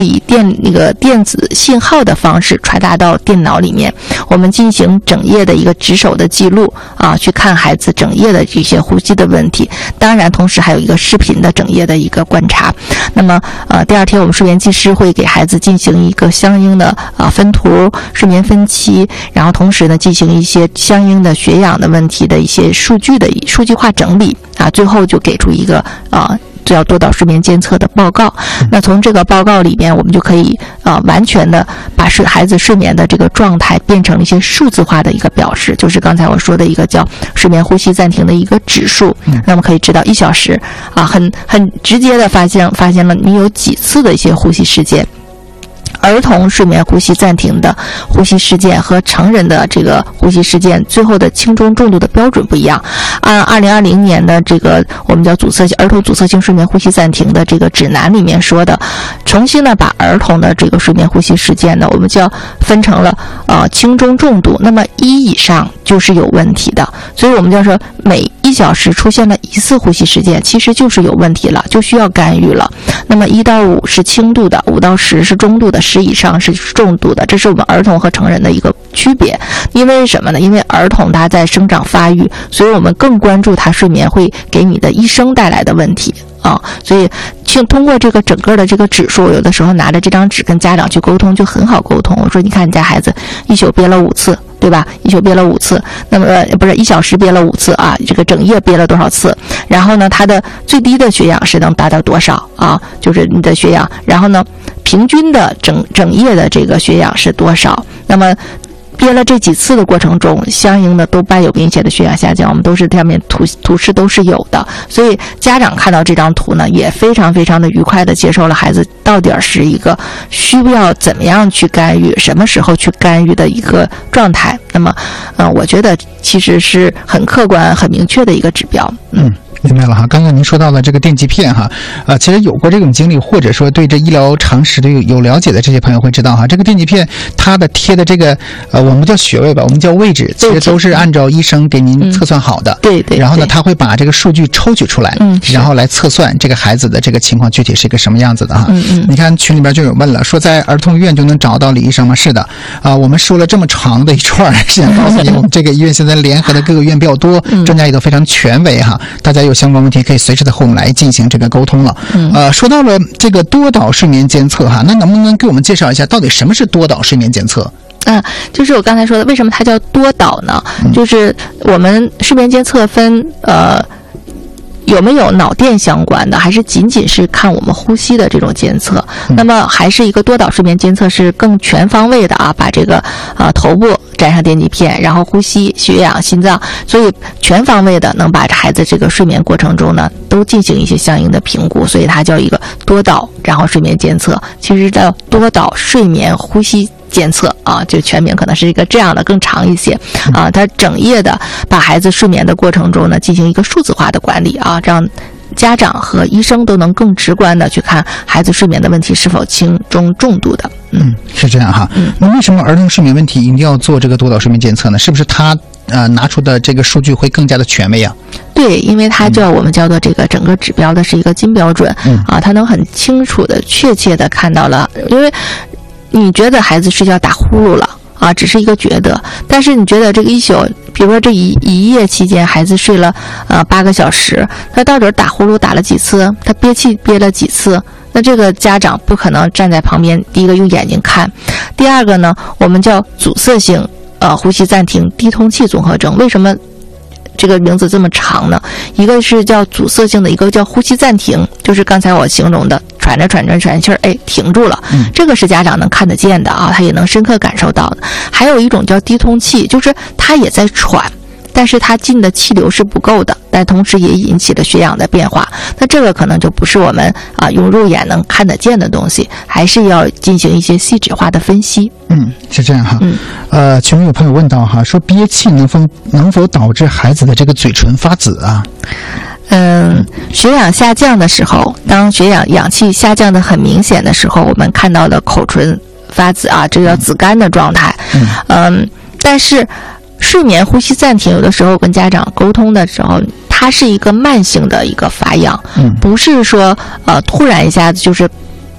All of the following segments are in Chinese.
以电子信号的方式传达到电脑里面，我们进行整夜的一个值守的记录啊，去看孩子整夜的这些呼吸的问题。当然，同时还有一个视频的整夜的一个观察。那么第二天我们睡眠技师会给孩子进行一个相应的分图、睡眠分期，然后同时呢进行一些相应的血氧的问题的一些数据化整理啊，最后就给出一个叫多导睡眠监测的报告。那从这个报告里边，我们就可以完全的把孩子睡眠的这个状态变成了一些数字化的一个表示，就是刚才我说的一个叫睡眠呼吸暂停的一个指数。那么可以知道1小时很直接的发现了你有几次的一些呼吸事件。儿童睡眠呼吸暂停的呼吸事件和成人的这个呼吸事件最后的轻中重度的标准不一样。按2020年的这个我们叫儿童阻塞性睡眠呼吸暂停的这个指南里面说的，重新呢把儿童的这个睡眠呼吸事件呢，我们就要分成了轻中重度，那么1以上就是有问题的。所以我们就说每1小时出现了1次呼吸事件，其实就是有问题了，就需要干预了。那么1到5是轻度的，5到10是中度的，10以上是重度的。这是我们儿童和成人的一个区别。因为什么呢？因为儿童他在生长发育，所以我们更关注他睡眠会给你的一生带来的问题所以通过这个整个的这个指数，有的时候拿着这张纸跟家长去沟通就很好沟通。我说你看你家孩子一宿憋了5次，对吧？一宿憋了5次，那么不是1小时憋了5次啊，这个整夜憋了多少次？然后呢，他的最低的血氧是能达到多少啊？就是你的血氧，然后呢，平均的整夜的这个血氧是多少？那么憋了这几次的过程中，相应的都伴有明显的血氧下降，我们都是上面图示都是有的。所以家长看到这张图呢，也非常非常的愉快的接受了孩子到底是一个需要怎么样去干预，什么时候去干预的一个状态。那么我觉得其实是很客观很明确的一个指标。 明白了哈。刚刚您说到了这个电极片哈，其实有过这种经历，或者说对这医疗常识的有了解的这些朋友会知道哈，这个电极片它的贴的这个我们叫穴位吧，我们叫位置，其实都是按照医生给您测算好的。 对。 然后呢，他会把这个数据抽取出来，然后来测算这个孩子的这个情况具体是一个什么样子的哈。你看群里边就有问了，说在儿童医院就能找到李医生吗？是的我们说了这么长的一串，是想告诉你，我们这个医院现在联合的各个医院比较多，专家也都非常权威哈，大家有相关问题可以随时的和我们来进行这个沟通了。说到了这个多导睡眠监测哈，那能不能给我们介绍一下到底什么是多导睡眠监测？ 就是我刚才说的，为什么它叫多导呢？就是我们睡眠监测分有没有脑电相关的，还是仅仅是看我们呼吸的这种监测？那么还是一个多导睡眠监测是更全方位的把这个头部粘上电极片，然后呼吸、血氧、心脏，所以全方位的能把孩子这个睡眠过程中呢都进行一些相应的评估，所以它叫一个多导然后睡眠监测，其实叫多导睡眠呼吸监测就全名可能是一个这样的更长一些它整夜的把孩子睡眠的过程中呢进行一个数字化的管理让家长和医生都能更直观的去看孩子睡眠的问题是否轻中重度的。 是这样哈。那为什么儿童睡眠问题一定要做这个多导睡眠监测呢？是不是他拿出的这个数据会更加的权威啊？ 对，因为它我们叫做这个整个指标的是一个金标准它能很清楚的确切的看到了，因为你觉得孩子睡觉打呼噜了只是一个觉得，但是你觉得这个一宿，比如说这一夜期间孩子睡了8个小时，他到底打呼噜打了几次，他憋气憋了几次，那这个家长不可能站在旁边，第一个用眼睛看，第二个呢我们叫阻塞性呼吸暂停低通气综合征。为什么这个名字这么长呢？一个是叫阻塞性的，一个叫呼吸暂停，就是刚才我形容的喘着气儿，停住了，这个是家长能看得见的他也能深刻感受到的。还有一种叫低通气，就是他也在喘，但是他进的气流是不够的，但同时也引起了血氧的变化。那这个可能就不是我们用肉眼能看得见的东西，还是要进行一些细致化的分析。 是这样哈。群里有朋友问到哈，说憋气能否导致孩子的这个嘴唇发紫啊？ 血氧下降的时候，当氧气下降的很明显的时候，我们看到了口唇发紫这叫紫绀的状态。但是睡眠呼吸暂停有的时候跟家长沟通的时候，它是一个慢性的一个发痒，不是说突然一下子就是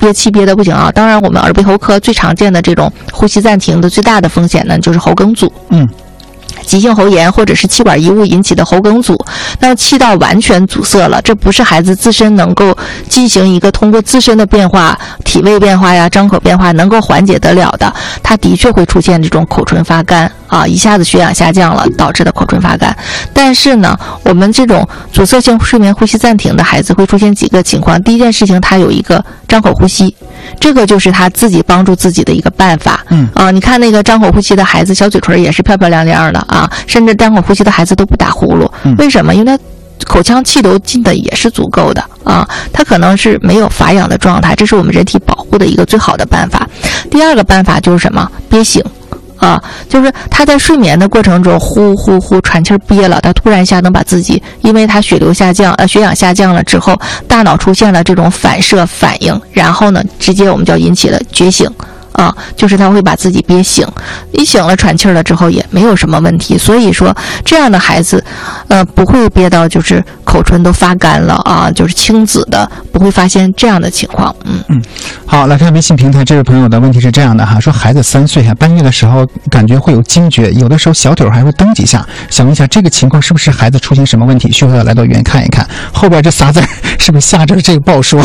憋气憋得不行啊。当然，我们耳鼻喉科最常见的这种呼吸暂停的最大的风险呢，就是喉梗阻。急性喉炎或者是气管异物引起的喉梗阻，那气道完全阻塞了，这不是孩子自身能够进行一个通过自身的变化、体位变化呀、张口变化能够缓解得了的，它的确会出现这种口唇发干啊，一下子血氧下降了导致的口唇发干。但是呢，我们这种阻塞性睡眠呼吸暂停的孩子会出现几个情况。第一件事情，他有一个张口呼吸，这个就是他自己帮助自己的一个办法。你看那个张口呼吸的孩子，小嘴唇也是漂漂亮亮的啊，甚至张口呼吸的孩子都不打呼噜。为什么？因为他口腔气流进的也是足够的啊，他可能是没有乏氧的状态，这是我们人体保护的一个最好的办法。第二个办法就是什么？憋醒。就是他在睡眠的过程中呼呼呼喘气憋了，他突然一下能把自己，因为他血氧下降了之后，大脑出现了这种反射反应，然后呢，直接我们就引起了觉醒。就是他会把自己憋醒，一醒了喘气了之后也没有什么问题。所以说这样的孩子不会憋到就是口唇都发干了啊，就是青紫的，不会发现这样的情况。 好，来看微信平台这位朋友的问题是这样的哈，说孩子3岁半夜的时候感觉会有惊厥，有的时候小腿还会蹬几下，想问一下这个情况是不是孩子出现什么问题，需要来到医院看一看。后边这仨字是不是下着这个报说？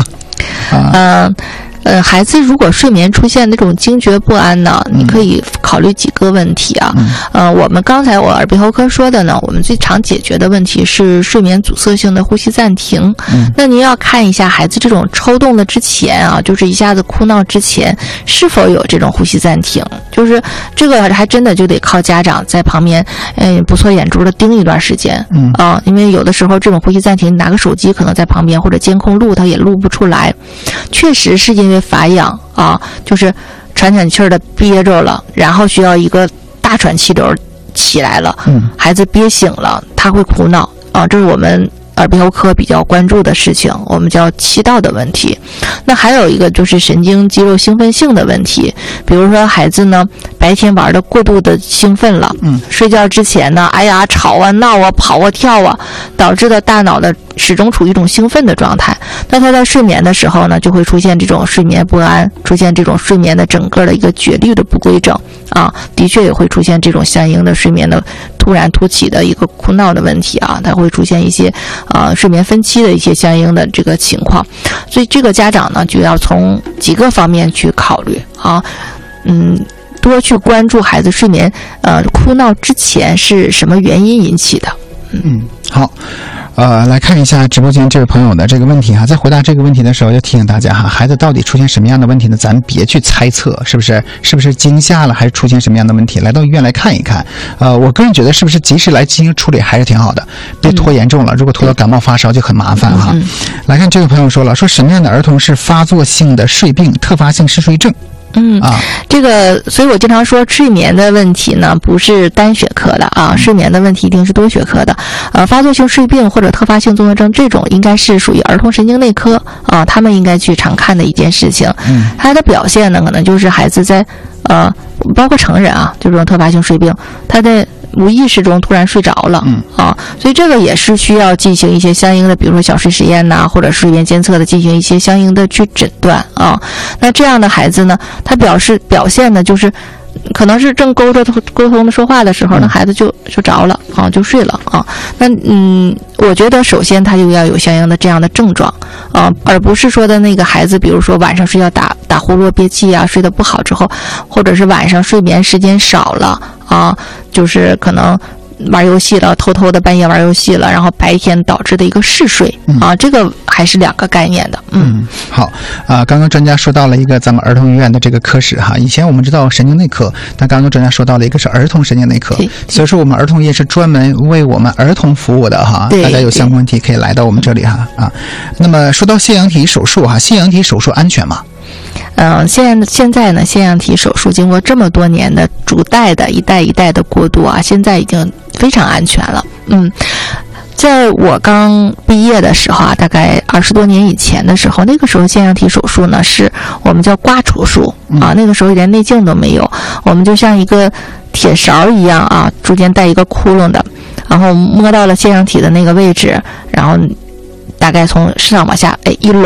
孩子如果睡眠出现那种惊厥不安呢，你可以考虑几个问题啊。我们刚才我耳鼻喉科说的呢，我们最常解决的问题是睡眠阻塞性的呼吸暂停。那您要看一下孩子这种抽动的之前啊，就是一下子哭闹之前是否有这种呼吸暂停，就是这个还真的就得靠家长在旁边不错眼珠的盯一段时间因为有的时候这种呼吸暂停拿个手机可能在旁边或者监控录它也录不出来，确实是因为乏氧就是喘气儿的憋着了，然后需要一个大喘气流起来了，孩子憋醒了，他会哭闹这是我们耳鼻喉科比较关注的事情，我们叫气道的问题。那还有一个就是神经肌肉兴奋性的问题，比如说孩子呢白天玩的过度的兴奋了，睡觉之前呢吵啊闹啊跑啊跳啊，导致的大脑的始终处于一种兴奋的状态。那他在睡眠的时候呢，就会出现这种睡眠不安，出现这种睡眠的整个的一个节律的不规整的确也会出现这种相应的睡眠的突然突起的一个哭闹的问题它会出现一些睡眠分期的一些相应的这个情况。所以这个家长呢就要从几个方面去考虑多去关注孩子睡眠哭闹之前是什么原因引起的。 好，来看一下直播间这位朋友的这个问题哈，在回答这个问题的时候要提醒大家哈，孩子到底出现什么样的问题呢？咱别去猜测是不是惊吓了，还是出现什么样的问题，来到医院来看一看。我个人觉得是不是及时来进行处理还是挺好的，别拖严重了，如果拖到感冒发烧就很麻烦哈。来看这位朋友说了，说什么样的儿童是发作性的睡病、特发性嗜睡症？ 这个，所以我经常说，睡眠的问题呢，不是单学科的睡眠的问题一定是多学科的。发作性睡病或者特发性综合症这种，应该是属于儿童神经内科他们应该去常看的一件事情。它的表现呢，可能就是孩子在包括成人就这种特发性睡病，他在无意识中突然睡着了所以这个也是需要进行一些相应的，比如说小睡实验或者睡眠监测的，进行一些相应的去诊断那这样的孩子呢，他表现呢就是可能是正沟通的说话的时候，那孩子就着了就睡了那我觉得首先他就要有相应的这样的症状而不是说的那个孩子，比如说晚上睡觉打呼噜憋气睡得不好之后，或者是晚上睡眠时间少了就是可能玩游戏了，偷偷的半夜玩游戏了，然后白天导致的一个嗜睡这个还是两个概念的。 好刚刚专家说到了一个咱们儿童医院的这个科室以前我们知道神经内科，但刚刚专家说到了一个是儿童神经内科，所以说我们儿童医院是专门为我们儿童服务的大家有相关问题可以来到我们这里那么说到腺样体手术腺样体手术安全吗？ 现在呢，腺样体手术经过这么多年的逐代的一代一代的过渡现在已经非常安全了。在我刚毕业的时候大概20多年以前的时候，那个时候腺样体手术呢是我们叫刮除术那个时候连内镜都没有，我们就像一个铁勺一样中间带一个窟窿的，然后摸到了腺样体的那个位置，然后大概从上往下一搂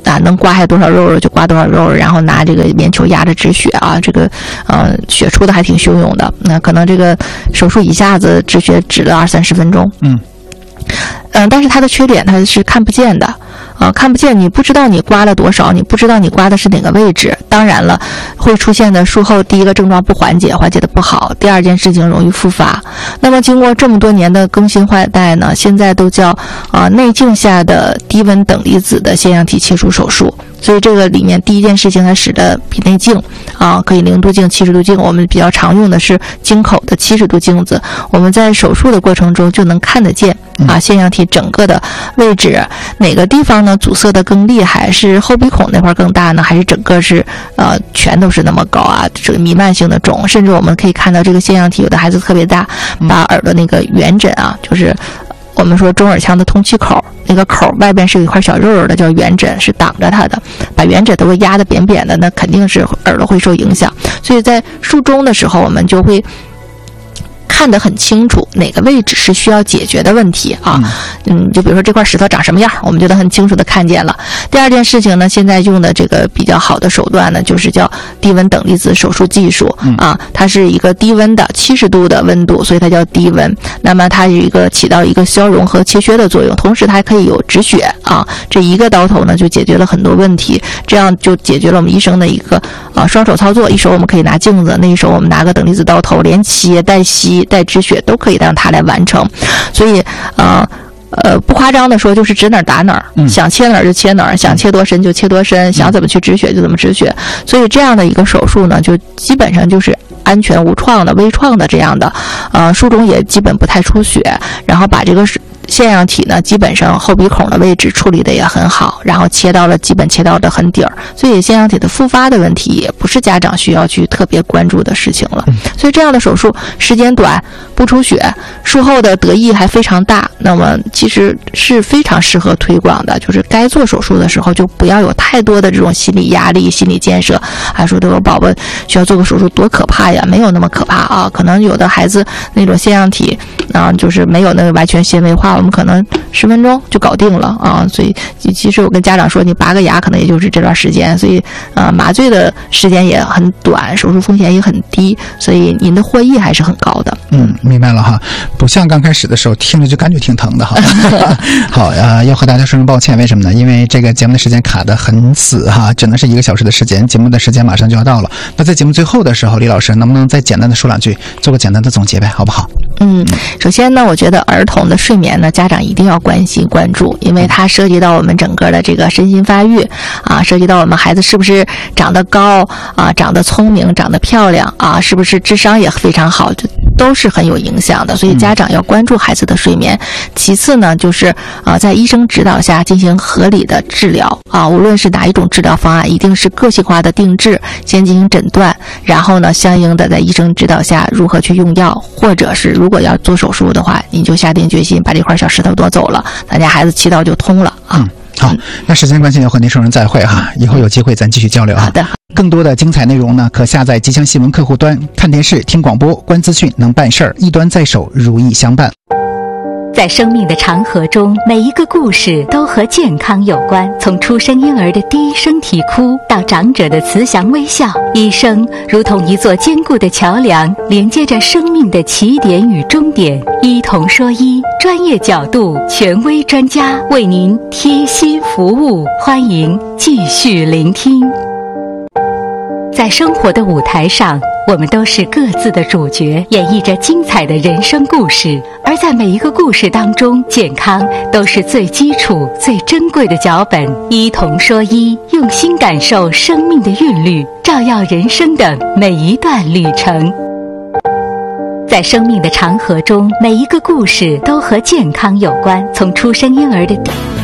能刮下多少肉就刮多少肉，然后拿这个棉球压着止血啊，这个血出的还挺汹涌的。那可能这个手术一下子止血止了20-30分钟。但是它的缺点它是看不见的。看不见，你不知道你刮了多少，你不知道你刮的是哪个位置。当然了，会出现的术后第一个症状不缓解，缓解的不好；第二件事情容易复发。那么经过这么多年的更新换代呢，现在都叫内镜下的低温等离子的腺样体切除手术。所以这个里面第一件事情，它使得比内镜可以0度镜、70度镜，我们比较常用的是经口的70度镜子。我们在手术的过程中就能看得见腺样体整个的位置，哪个地方呢阻塞的更厉害，是后鼻孔那块更大呢，还是整个是全都是那么高啊？这个弥漫性的肿，甚至我们可以看到这个腺样体有的孩子特别大，把耳朵那个圆枕就是我们说中耳腔的通气口，那个口外边是有一块小肉肉的，叫圆枕，是挡着它的。把圆枕都会压得扁扁的，那肯定是耳朵会受影响。所以在术中的时候，我们就会看得很清楚哪个位置是需要解决的问题就比如说这块石头长什么样，我们就能很清楚的看见了。第二件事情呢，现在用的这个比较好的手段呢，就是叫低温等离子手术技术它是一个低温的70度的温度，所以它叫低温。那么它有一个起到一个消融和切削的作用，同时它还可以有止血这一个刀头呢就解决了很多问题，这样就解决了我们医生的一个双手操作，一手我们可以拿镜子，那一手我们拿个等离子刀头，连切带吸带止血都可以让它来完成。所以不夸张的说，就是指哪儿打哪儿，想切哪儿就切哪儿，想切多深就切多深，想怎么去止血就怎么止血。所以这样的一个手术呢，就基本上就是安全无创的、微创的这样的，术中也基本不太出血，然后把这个腺样体呢，基本上后鼻孔的位置处理的也很好，然后基本切到的很底儿，所以腺样体的复发的问题也不是家长需要去特别关注的事情了。所以这样的手术时间短，不出血，术后的得益还非常大，那么其实是非常适合推广的。就是该做手术的时候，就不要有太多的这种心理压力、心理建设，说对我宝宝需要做个手术多可怕呀，没有那么可怕可能有的孩子那种腺样体就是没有那个完全纤维化，我们可能10分钟就搞定了所以其实我跟家长说，你拔个牙可能也就是这段时间，所以麻醉的时间也很短，手术风险也很低，所以您的获益还是很高的。 明白了哈，不像刚开始的时候听着就感觉挺疼的哈。好要和大家说声抱歉，为什么呢？因为这个节目的时间卡得很死哈，只能是1个小时的时间，节目的时间马上就要到了。那在节目最后的时候，李老师能不能再简单的说2句，做个简单的总结呗，好不好？ 首先呢，我觉得儿童的睡眠呢，家长一定要关心关注，因为它涉及到我们整个的这个身心发育涉及到我们孩子是不是长得高长得聪明，长得漂亮是不是智商也非常好，这都是很有影响的，所以家长要关注孩子的睡眠。其次呢，就是在医生指导下进行合理的治疗无论是哪一种治疗方案，一定是个性化的定制，先进行诊断，然后呢相应的在医生指导下如何去用药，或者是如果要做手术的话，你就下定决心把这块小石头夺走了，咱家孩子气道就通了好，那时间关系要和您说声再会哈，以后有机会咱继续交流好的。 更多的精彩内容呢，可下载吉祥新闻客户端，看电视、听广播、观资讯，能办事儿，一端在手，如意相伴。 在生命的长河中，每一个故事都和健康有关。从出生婴儿的第一声啼哭，到长者的慈祥微笑，医生如同一座坚固的桥梁，连接着生命的起点与终点。医童说医，专业角度，权威专家为您贴心服务，欢迎继续聆听。在生活的舞台上，我们都是各自的主角，演绎着精彩的人生故事。而在每一个故事当中，健康都是最基础、最珍贵的脚本。医童说医，用心感受生命的韵律，照耀人生的每一段旅程。在生命的长河中，每一个故事都和健康有关。从出生婴儿的